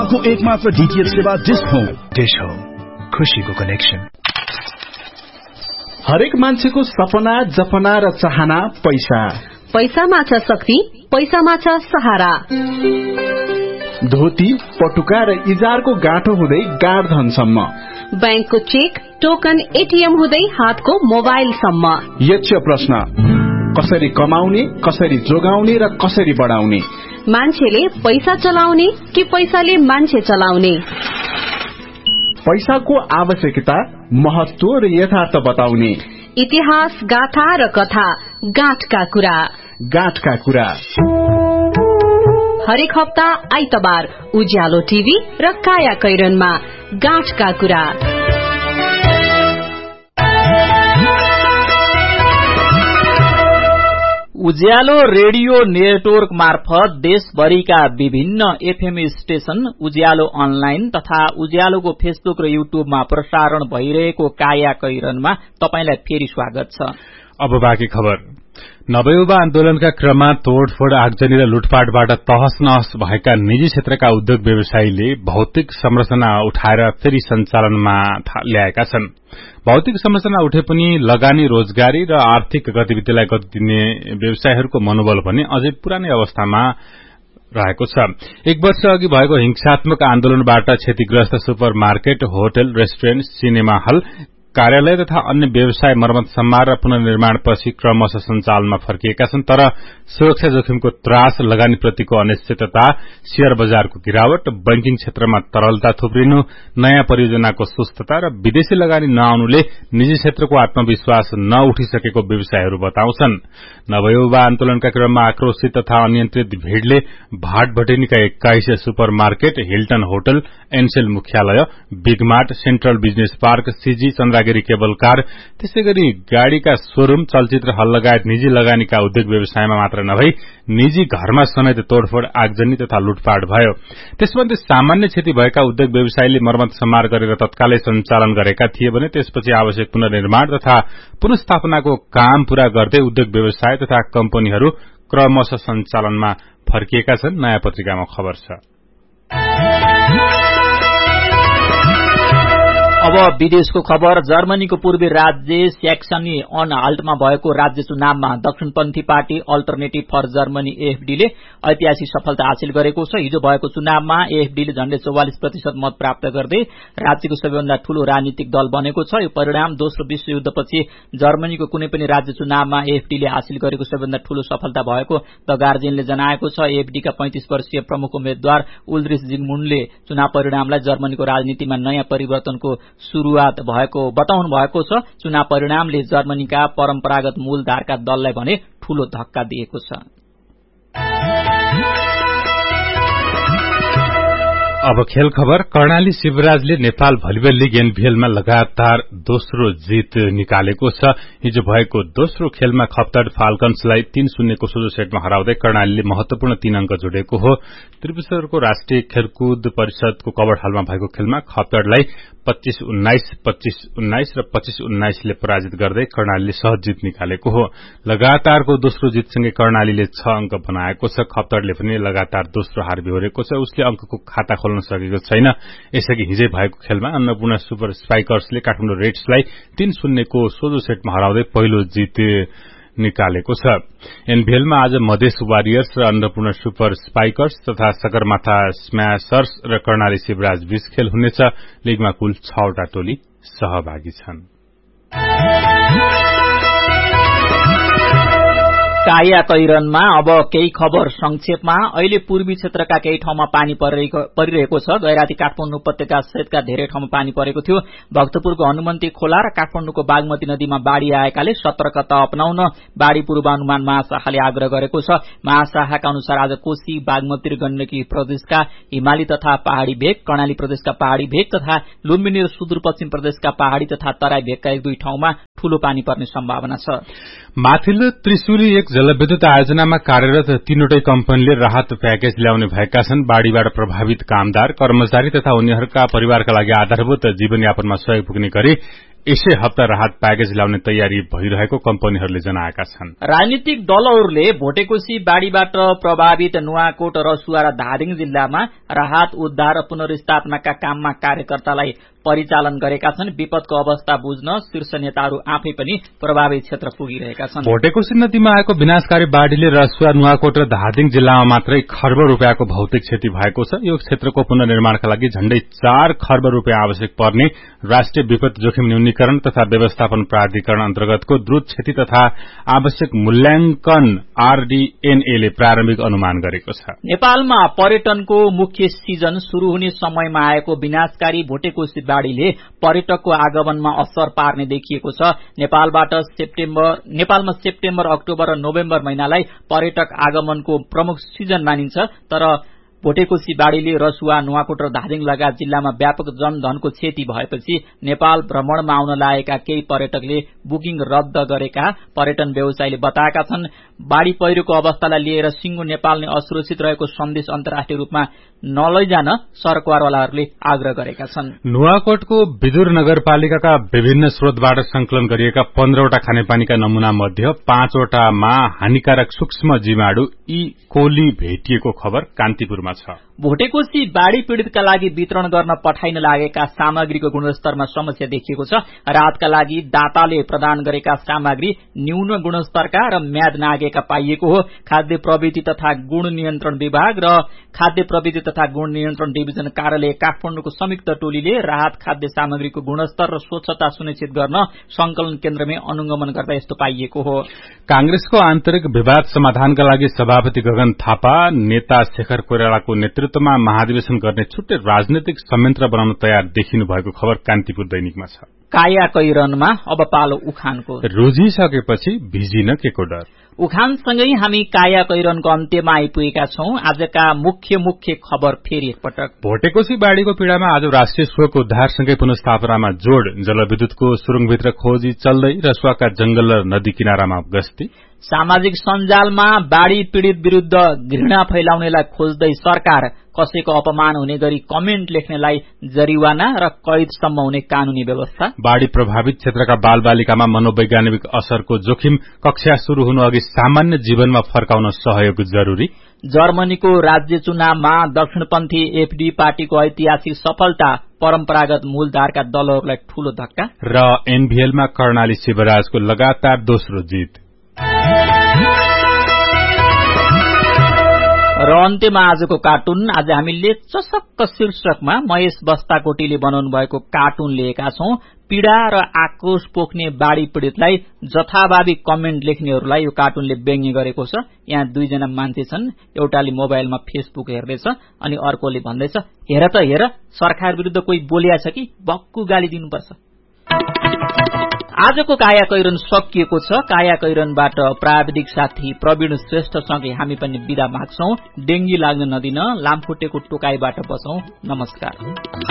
नेपालको एकमात्र डीटीएच सेवा डिश होम। डिश होम, खुशीको कनेक्सन। हरेक मान्छेको सपना, जपना र चाहना पैसा। पैसामा छ शक्ति, पैसामा छ सहारा। धोती, पटुका र इजारको गाँठो हुँदै गाडधनसम्म, बैंकको चेक, टोकन, एटीएम हुँदै हातको मोबाइलसम्म। यक्ष प्रश्न, कसरी कमाउने, कसरी जोगाउने र कसरी बढाउने? मान्छेले पैसा चलाउने कि पैसाले मान्छे चलाउने? पैसाको आवश्यकता, महत्व र यथार्थ बताउने। इतिहास, गाथा र कथा, गाँठका कुरा। गाँठका कुरा हरेक हप्ता आइतबार उज्यालो टिभी र काया कैरनमा गाँठका कुरा। उज्यालो रेडियो नेटवर्क मार्फत देशभरिका विभिन्न एफएम स्टेशन, उज्यालो अनलाइन तथा उज्यालोको फेसबुक र युट्युबमा प्रसारण भइरहेको काया कैरनमा तपाईंलाई फेरि स्वागत छ। अब बाँकी खबर। नवयुवा आन्दोलनका क्रममा तोडफोड, आगजनी र लुटपाटबाट तहस नहस भएका निजी क्षेत्रका उद्योग व्यवसायीले भौतिक संरचना उठाएर फेरि सञ्चालनमा ल्याएका छन्। भौतिक संरचना उठे पनि लगानी, रोजगारी र आर्थिक गतिविधिलाई गति दिने व्यवसायहरूको मनोबल भने अझै पुरानै अवस्थामा रहेको छ। एक वर्ष अघि भएको हिंसात्मक आन्दोलनबाट क्षतिग्रस्त super market, hotel, restaurant, cinema hall, कार्यालय तथा अन्य व्यवसाय मर्मत सम्मार र पुनर्निर्माणपछि क्रमशः सञ्चालनमा फर्किएका छन्। तर सुरक्षा जोखिमको त्रास, लगानीप्रतिको अनिश्चितता, शेयर बजारको गिरावट, बैंकिङ क्षेत्रमा तरलता थुप्रिनु, नयाँ परियोजनाको सुस्तता र विदेशी लगानी नआउनुले निजी क्षेत्रको आत्मविश्वास नउठिसकेको व्यवसायहरू बताउँछन्। नवयुवा आन्दोलनका क्रममा आक्रोशित तथा अनियन्त्रित भीड़ले भाटभटेनीका 21 super market, Hilton hotel, Ncell मुख्यालय, Bigmart, central business park, CG, Chandragiri cable car, त्यसैगरी गाड़ीका शोरूम, चलचित्र हल लगायत निजी लगानीका उद्योग व्यवसायमा मात्र नभई निजी घरमा समेत तोडफोड, आगजनी तथा लुटपाट भयो। त्यसमध्ये सामान्य क्षति भएका उद्योग व्यवसायीले मर्मत सम्मार गरेर तत्कालै सञ्चालन गरेका थिए भने त्यसपछि आवश्यक पुनर्निर्माण तथा पुनस्थापनाको काम पूरा गर्दै उद्योग व्यवसाय तथा कम्पनीहरू क्रमशः सञ्चालनमा फर्किएका छन्। नयाँ पत्रिकामा खबर छ। अब विदेशको खबर। जर्मनीको पूर्वी राज्य स्याक्सनी अनहाल्टमा भएको राज्य चुनावमा दक्षिणपन्थी पार्टी अल्टरनेटिभ फर जर्मनी एएफडीले ऐतिहासिक सफलता हासिल गरेको छ। हिजो भएको चुनावमा एएफडीले झण्डै 44% मत प्राप्त गर्दै राज्यको सबैभन्दा ठूलो राजनीतिक दल बनेको छ। यो परिणाम दोस्रो विश्वयुद्धपछि जर्मनीको कुनै पनि राज्य चुनावमा एएफडीले हासिल गरेको सबैभन्दा ठूलो सफलता भएको द गार्जियनले जनाएको छ। एएफडीका 35 वर्षीय प्रमुख उम्मेद्वार उल्ड्रिच जिगमुन्डले चुनाव परिणामलाई जर्मनीको राजनीतिमा नयाँ परिवर्तनको शुरूआत भएको बताउनु भएको छ। चुनाव परिणामले जर्मनीका परम्परागत मूलधारका दललाई भने ठूलो धक्का दिएको छ। अब खेल खबर। कर्णाली शिवराजले नेपाल भलिबल लीग एनभीएलमा लगातार दोस्रो जित निकालेको छ। हिजो भएको दोस्रो खेलमा खप्तड फाल्कन्सलाई 3-0 को सोझो सेटमा हराउँदै कर्णालीले महत्वपूर्ण 3 अंक जोडेको हो। त्रिपुराको राष्ट्रिय खेलकुद परिषदको कवर हलमा भएको खेलमा खप्तडलाई 25-19, 25-19 र 25-19 ले पराजित गर्दै कर्णालीले सहज जित निकालेको हो। लगातारको दोस्रो जितसँगै कर्णालीले 6 अंक बनाएको छ। खप्तडले पनि लगातार दोस्रो हार बेहोरेको छ। उसले अंकको खाता खोल्न सकेको छैन। यसअघि हिजै भएको खेलमा अन्नपूर्ण सुपर स्पाइकर्सले काठमाडौँ रेड्सलाई 3-0 को सोझो सेटमा हराउँदै पहिलो जित निकालेको छ। एनभीएलमा आज मधेस वारियर्स र अन्नपूर्ण सुपर स्पाइकर्स तथा सगरमाथा स्म्याशर्स र कर्णाली शिवराज बीच खेल हुनेछ। लीगमा कुल 6 वटा टोली सहभागी छन्। काया कैरनमा अब केही खबर संक्षेपमा। अहिले पूर्वी क्षेत्रका केही ठाउँमा पानी परिरहेको छ। गैराती काठमाडौँ उपत्यका सहितका धेरै ठाउँमा पानी परेको थियो। भक्तपुरको हनुमन्ती खोला र काठमाडौँको बागमती नदीमा बाढ़ी आएकाले सतर्कता अपनाउन बाढ़ी पूर्वानुमान महाशाखाले आग्रह गरेको छ। महाशाखाका अनुसार आज कोशी, बागमती र गण्डकी प्रदेशका हिमाली तथा पहाड़ी भेग, कर्णाली प्रदेशका पहाड़ी भेग तथा लुम्बिनी र सुदूरपश्चिम प्रदेशका पहाड़ी तथा तराई भेगका 1-2 ठाउँमा ठूलो पानी पर्ने सम्भावना छ। माथिल्लो त्रिशुली 1 जलविद्युत आयोजनामा कार्यरत 3वटै कम्पनीले राहत प्याकेज ल्याउने भएका छन्। बाढ़ीबाट प्रभावित कामदार, कर्मचारी तथा उनीहरूका परिवारका लागि आधारभूत जीवनयापनमा सहयोग पुग्ने गरी यसै हप्ता राहत प्याकेज ल्याउने तयारी भइरहेको कम्पनीहरूले जनाएका छन्। राजनीतिक दलहरूले भोटेकोशी बाढ़ीबाट प्रभावित नुवाकोट, रसुवा र धादिङ जिल्लामा राहत, उद्धार र पुनर्स्थापनाका काममा कार्यकर्तालाई परिचालन गरेका छन्। विपदको अवस्था बुझ्न शीर्ष नेताहरू आफै पनि प्रभावित क्षेत्र पुगिरहेका छन्। भोटेकोशी नदीमा आएको विनाशकारी बाढ़ीले रसुवा, नुवाकोट र धादिङ जिल्लामा मात्रै खर्ब रुपियाँको भौतिक क्षति भएको छ। यो क्षेत्रको पुनर्निर्माणका लागि झण्डै 4 खर्ब रुपियाँ आवश्यक पर्ने राष्ट्रिय विपद जोखिम न्यूनीकरण तथा व्यवस्थापन प्राधिकरण अन्तर्गतको द्रुत क्षति तथा आवश्यक मूल्याङ्कन RDNA ले प्रारम्भिक अनुमान गरेको छ। नेपालमा पर्यटनको मुख्य सिजन शुरू हुने समयमा आएको विनाशकारी भोटेकोशी बाढ़ीले पर्यटकको आगमनमा असर पार्ने देखिएको छ। नेपालमा सेप्टेम्बर, अक्टोबर र नोभेम्बर महिनालाई पर्यटक आगमनको प्रमुख सिजन मानिन्छ। तर भोटेकोशी बाढ़ीले रसुवा, नुवाकोट र धादिङ लगायत जिल्लामा व्यापक जनधनको क्षति भएपछि नेपाल भ्रमणमा आउन लागेका केही पर्यटकले बुकिङ रद्द गरेका पर्यटन व्यवसायीले बताएका छन्। बाढ़ी पहिरोको अवस्थालाई लिएर सिंगो नेपाल नै असुरक्षित रहेको सन्देश अन्तर्राष्ट्रिय रूपमा नलैजान सरकारवालाहरूले आग्रह गरेका छन्। नुवाकोटको विदुर नगरपालिकाका विभिन्न स्रोतबाट संकलन गरिएका 15 वटा खानेपानीका नमूना मध्ये 5 वटामा हानिकारक सूक्ष्म जीवाणु ई कोली भेटिएको खबर कान्तिपुरमा छ। भोटेकोशी बाढ़ी पीड़ितका लागि वितरण गर्न पठाइन लागेका सामग्रीको गुणस्तरमा समस्या देखिएको छ। राहतका लागि दाताले प्रदान गरेका सामग्री न्यून गुणस्तरका र म्याद नआगेका पाइएको हो। खाद्य प्रविधि तथा गुण नियन्त्रण विभाग र खाद्य प्रविधि तथा गुण नियन्त्रण डिभिजन कार्यालय काठमाडौँको संयुक्त टोलीले राहत खाद्य सामग्रीको गुणस्तर र स्वच्छता सुनिश्चित गर्न संकलन केन्द्रमै अनुगमन गर्दा यस्तो पाइएको हो। कांग्रेसको आन्तरिक विवाद समाधानका लागि सभापति गगन थापा, नेता शेखर कोइरालाको नेतृत्वमा महाधिवेशन गर्ने छुट्टै राजनैतिक संयन्त्र बनाउन तयार देखिनु भएको खबर कान्तिपुर दैनिकमा छ। काया कैरनमा अब पालो उखानको। रोजिसकेपछि भिजिन केको डर। उखानसँगै हामी काया कैरनको अन्त्यमा आइपुगेका छौं। आजका मुख्य खबर फेरि एकपटक। भोटेकोशी बाढ़ीको पीड़ामा आज राष्ट्रिय शोक, उद्धारसँगै पुनर्स्थापनामा जोड़, जलविद्युतको सुरुङभित्र खोजी चल्दै, रसुवाका जंगल र नदी किनारामा गस्ती। सामाजिक सञ्जालमा बाढ़ी पीड़ित विरूद्ध घृणा फैलाउनेलाई खोज्दै सरकार, कसैको अपमान हुने गरी कमेन्ट लेख्नेलाई जरिवाना र कैदसम्म हुने कानूनी व्यवस्था। बाढ़ी प्रभावित क्षेत्रका बालबालिकामा मनोवैज्ञानिक असरको जोखिम, कक्षा शुरू हुनु अघि सामान्य जीवनमा फर्काउन सहयोग जरूरी। जर्मनीको राज्य चुनावमा दक्षिणपन्थी एफडी पार्टीको ऐतिहासिक सफलता, परम्परागत मूलधारका दलहरूलाई ठूलो धक्का। र एनभीएलमा कर्णाली शिवराजको लगातार दोस्रो जित। र अन्त्यमा आजको कार्टुन। आज हामीले चसक्क शीर्षकमा महेश बस्ताकोटीले बनाउनु भएको कार्टुन लिएका छौं। पीड़ा र आक्रोश पोख्ने बाढ़ी पीड़ितलाई जथाभावी कमेन्ट लेख्नेहरूलाई यो कार्टुनले व्यङ्ग्य गरेको छ। यहाँ 2 जना मान्छे छन्। एउटाले मोबाइलमा फेसबुक हेर्दैछ अनि अर्कोले भन्दैछ, हेर त हेर, सरकार विरूद्ध कोही बोलिया छ कि बक्कु गाली दिनुपर्छ। आजको काया कैरन सकिएको छ। काया कैरनबाट प्राविधिक साथी प्रवीण श्रेष्ठसँगै हामी पनि बिदा माग्छौं। डेंगी लाग्न नदिन, लामखुट्टेको टोकाईबाट बचौं। नमस्कार।